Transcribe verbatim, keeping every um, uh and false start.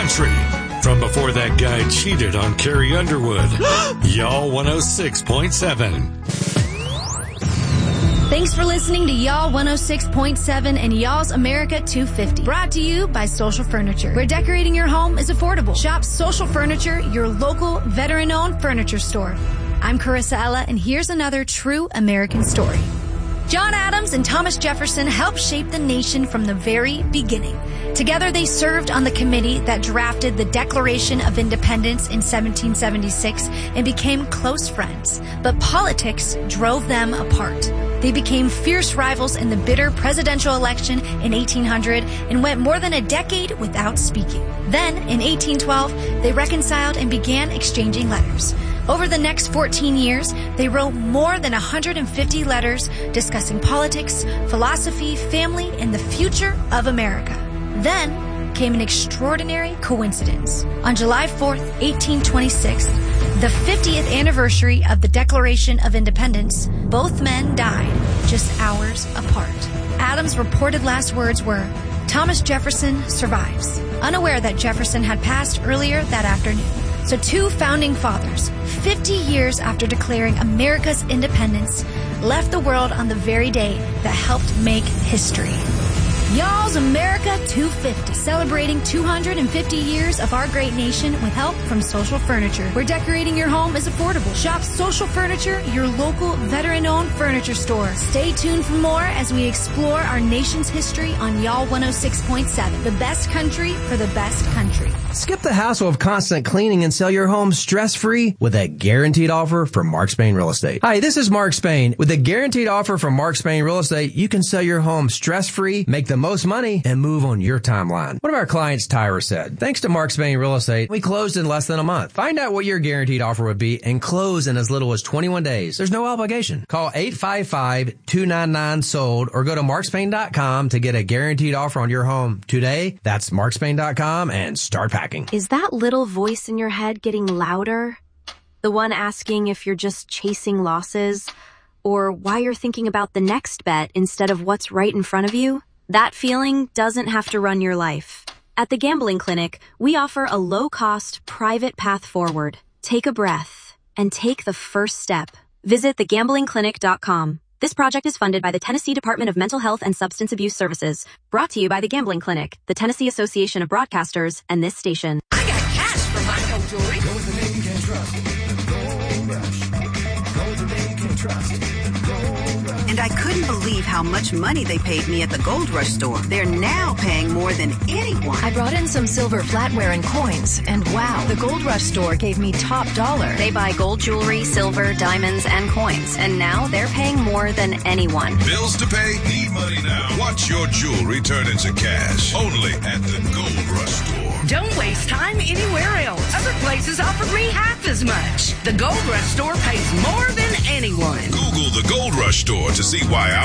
country. From before that guy cheated on Carrie Underwood. Y'all one oh six point seven. Thanks for listening to Y'all one oh six point seven and Y'all's America two fifty. Brought to you by Social Furniture, where decorating your home is affordable. Shop Social Furniture, your local veteran-owned furniture store. I'm Carissa Ella, and here's another true American story. John Adams and Thomas Jefferson helped shape the nation from the very beginning. Together, they served on the committee that drafted the Declaration of Independence in seventeen seventy-six and became close friends. But politics drove them apart. They became fierce rivals in the bitter presidential election in eighteen hundred and went more than a decade without speaking. Then, in eighteen twelve, they reconciled and began exchanging letters. Over the next fourteen years, they wrote more than one hundred fifty letters discussing politics, philosophy, family, and the future of America. Then came an extraordinary coincidence. On July fourth, eighteen twenty-six, the fiftieth anniversary of the Declaration of Independence, both men died just hours apart. Adams' reported last words were, "Thomas Jefferson survives," unaware that Jefferson had passed earlier that afternoon. So two founding fathers, fifty years after declaring America's independence, left the world on the very day that helped make history. Y'all's America two fifty, celebrating two hundred fifty years of our great nation with help from Social Furniture, where decorating your home is affordable. Shop Social Furniture, your local veteran-owned furniture store. Stay tuned for more as we explore our nation's history on Y'all one oh six point seven, the best country for the best country. Skip the hassle of constant cleaning and sell your home stress-free with a guaranteed offer from Mark Spain Real Estate. Hi, this is Mark Spain. With a guaranteed offer from Mark Spain Real Estate, you can sell your home stress-free, make the most money, and move on your timeline. One of our clients, Tyra, said, "Thanks to Mark Spain Real Estate, we closed in less than a month." Find out what your guaranteed offer would be and close in as little as twenty-one days. There's no obligation. Call eight five five, two nine nine, sold or go to mark spain dot com to get a guaranteed offer on your home today. That's mark spain dot com and start packing. Is that little voice in your head getting louder? The one asking if you're just chasing losses or why you're thinking about the next bet instead of what's right in front of you? That feeling doesn't have to run your life. At the Gambling Clinic, we offer a low-cost, private path forward. Take a breath and take the first step. Visit the gambling clinic dot com. This project is funded by the Tennessee Department of Mental Health and Substance Abuse Services. Brought to you by the Gambling Clinic, the Tennessee Association of Broadcasters, and this station. I got cash for my gold jewelry. Go with the name you can trust. The Gold Rush. Go with the name you can trust. The Gold Rush. And I couldn't believe how much money they paid me at the Gold Rush store. They're now paying more than anyone. I brought in some silver flatware and coins, and wow, the Gold Rush store gave me top dollar. They buy gold jewelry, silver, diamonds, and coins, and now they're paying more than anyone. Bills to pay? Need money now? Watch your jewelry turn into cash. Only at the Gold Rush store. Don't waste time anywhere else. Other places offer me half as much. The Gold Rush store pays more than anyone. Google the Gold Rush store to see why